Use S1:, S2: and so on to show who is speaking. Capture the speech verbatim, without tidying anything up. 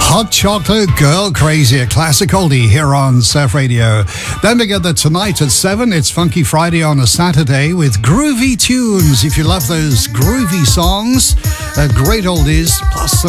S1: Hot Chocolate Girl Crazy, a classic oldie here on Surf Radio. Don't forget that tonight at seven, it's Funky Friday on a Saturday with groovy tunes. If you love those groovy songs, uh, great oldies, plus some